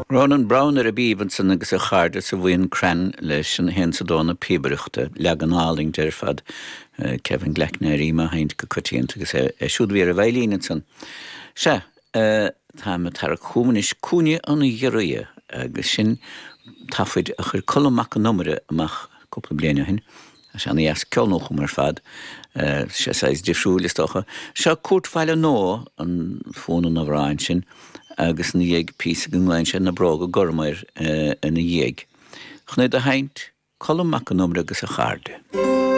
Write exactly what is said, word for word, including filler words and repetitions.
Ronan Brown ar a bíbansan agus a charda sa bhain cran leis an hen sa dóna pibreachta legan áling der fad uh, Kevin Gleckner ima haint go cutíint agus e, e siúd vi a bhailín san. Se, uh, tá me tar a chúmanis cúne an dhearúie agus sin tafuid a chur colmach an numere amach cúpla bliana hin. Se an ias ceolnóch mar fad, uh, se sais difriúlistocha. Se cúrt feile nó an fónan a bhráin sin, agus na dhéag pís gunglain sin na bróga gormair uh, in na dhéag. Chnaid a haint colmach an numere agus a charde.